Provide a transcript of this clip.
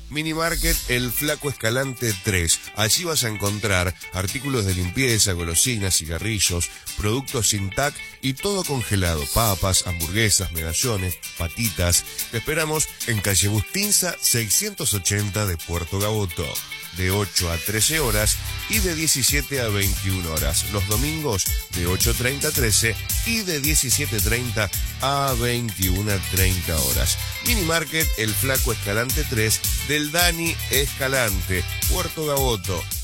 Minimarket El Flaco Escalante 3. Allí vas a encontrar artículos de limpieza, golosinas, cigarrillos, productos sin TAC y todo congelado. Papas, hamburguesas, medallones, patitas. Te esperamos en calle Bustinza 680 de Puerto Gaboto, de 8 a 13 horas y de 17 a 21 horas. Los domingos de 8:30 a 13 y de 17:30 a 21:30 horas. Minimarket El Flaco Escalante 3 del Dani Escalante, Puerto Gaboto.